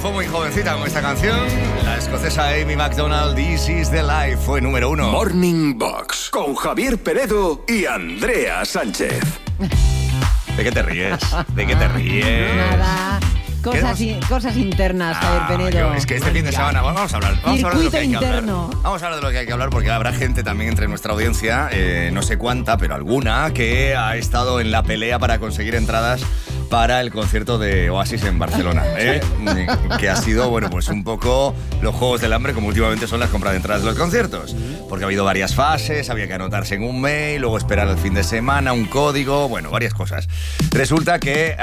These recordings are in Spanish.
triunfó muy jovencita con esta canción. La escocesa Amy Macdonald, This is the Life, fue número 1. Morning Box, con Javier Penedo y Andrea Sánchez. ¿De qué te ríes? ¿De qué te ríes? Nada. Cosas internas, Javier Penedo. Es que este fin de semana vamos a hablar de lo que hay que interno. hablar. Vamos a hablar de lo que hay que hablar porque habrá gente también entre nuestra audiencia, no sé cuánta, pero alguna, que ha estado en la pelea para conseguir entradas para el concierto de Oasis en Barcelona, que ha sido, bueno, pues un poco los juegos del hambre, como últimamente son las compras de entradas de los conciertos, porque ha habido varias fases, había que anotarse en un mail, luego esperar el fin de semana, un código, bueno, varias cosas. Resulta que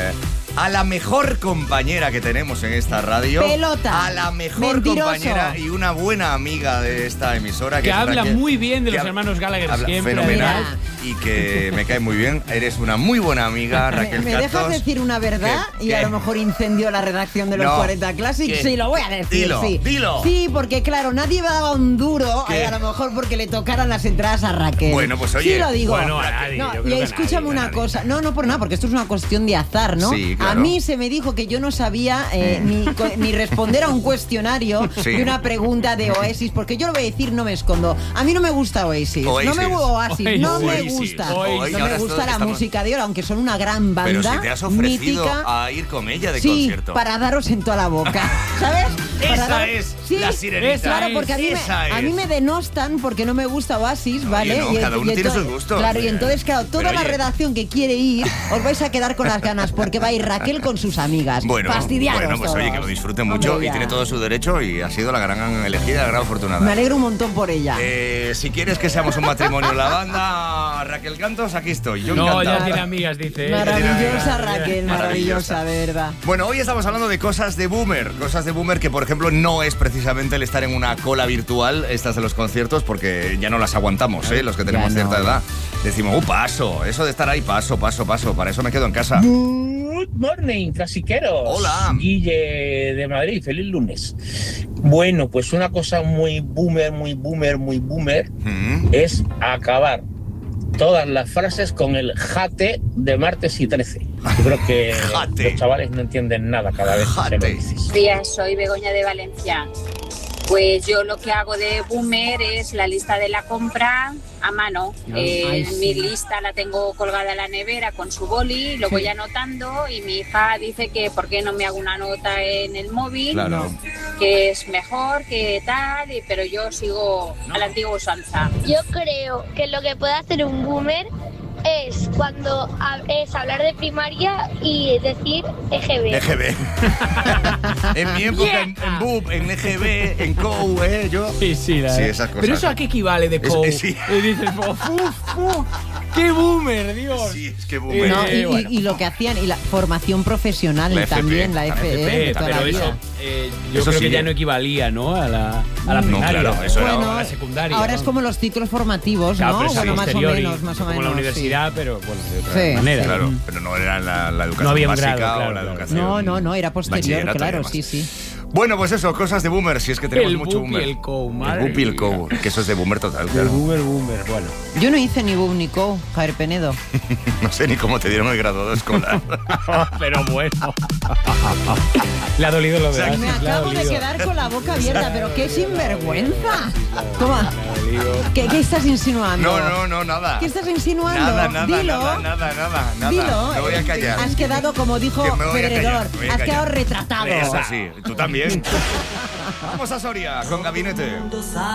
a la mejor compañera que tenemos en esta radio, pelota, a la mejor mentiroso, compañera y una buena amiga de esta emisora, que habla muy bien de los hermanos Gallagher, habla siempre fenomenal y que me cae muy bien. Eres una muy buena amiga, Raquel ¿Me Cantos. dejas decir una verdad? ¿Qué? Y a lo mejor incendio la redacción de los 40 Classics. ¿Qué? Sí, lo voy a decir. Dilo. Sí, porque claro, nadie me daba un duro, ¿Qué? a lo mejor porque le tocaran las entradas a Raquel. Bueno, pues oye. Sí lo digo. Bueno, a nadie. No, Yo creo y que escúchame a nadie, una cosa. No por nada, porque esto es una cuestión de azar, ¿no? Sí, claro. A mí se me dijo que yo no sabía ni responder a un cuestionario Sí. de una pregunta de Oasis, porque yo lo voy a decir, no me escondo. A mí no me gusta Oasis. No me Oasis. No me Oasis. gusta. Oasis. No me gusta la música de ahora, aunque son una gran banda. Pero si te has ofrecido mítica, a ir con ella de sí, concierto. para daros en toda la boca, ¿sabes? Esa es la sirenita. Claro, porque a mí me denostan porque no me gusta Oasis, ¿vale? Oye, no, cada uno tiene sus gustos. Claro, y entonces, claro, toda Pero, la oye, redacción que quiere ir, os vais a quedar con las ganas porque va a ir Raquel con sus amigas. Bueno, fastidiaros pues oye, todos. que lo disfruten mucho. Hombre, y ya. tiene todo su derecho y ha sido la gran elegida, la gran afortunada. Me alegro un montón por ella. Si quieres que seamos un matrimonio la banda, Raquel Cantos, aquí estoy. Yo No, encantado. ya tiene amigas, dice. Maravillosa Raquel, Maravillosa. maravillosa, de verdad. Bueno, hoy estamos hablando de cosas de boomer que por ejemplo no es precisamente el estar en una cola virtual, estas de los conciertos, porque ya no las aguantamos, los que tenemos Ya no. cierta edad. Decimos, paso, eso de estar ahí, paso, para eso me quedo en casa. Good morning, clasiqueros. Hola. Guille de Madrid, feliz lunes. Bueno, pues una cosa muy boomer es acabar todas las frases con el jate de martes y 13. Yo creo que Jate. los chavales no entienden nada cada vez que se lo Jate. dices. Buenos días, soy Begoña de Valencia. Pues yo lo que hago de boomer es la lista de la compra a mano. Ay, sí. Mi lista la tengo colgada en la nevera con su boli, lo voy anotando y mi hija dice que por qué no me hago una nota en el móvil, Claro. que es mejor, que tal, pero yo sigo a la antigua usanza. Yo creo que lo que puede hacer un boomer es cuando es hablar de primaria y decir EGB. EGB. En mi época, en BUP, en EGB, en COU, yo... Sí, esas cosas. Pero eso a qué equivale de Es- cow. sí. Y dices, ¡qué boomer, Dios! Sí, es que boomer. No, bueno. y lo que hacían, y la formación profesional La FP, también, la la FE, de toda pero la eso, vida. yo Eso creo sigue. que ya no equivalía, ¿no? A la primaria. claro, eso era Bueno, a la secundaria. ahora ¿no? es como los ciclos formativos, Claro, ¿no? pero Bueno, sí, más o posteriori, menos, como la sí. universidad, pero bueno, de otra Sí, manera. Claro, pero no era la educación No había un básica grado, o claro, la claro. educación. No, era posterior, bachillerato y claro, demás. sí. Bueno, pues eso, cosas de boomer, si es que tenemos El mucho BUP y boomer. el COU, El madre BUP y el mía. COU, que eso es de boomer total, El claro. boomer, bueno. Yo no hice ni boom ni co, Javier Penedo. No sé ni cómo te dieron el grado de escolar. Pero bueno. Le ha dolido lo de sea, Oasis, Me le ha acabo de dolido. quedar con la boca abierta, pero qué sinvergüenza. Toma, Le ha dolido. ¿qué estás insinuando? No, nada. ¿Qué estás insinuando? Nada, Dilo. nada. Dilo. Me voy a callar. Has quedado, como dijo Que me voy a callar, Pedredor, me voy a has callar. quedado retratado. Eso sí, tú también. Vamos a Soria con Gabinete.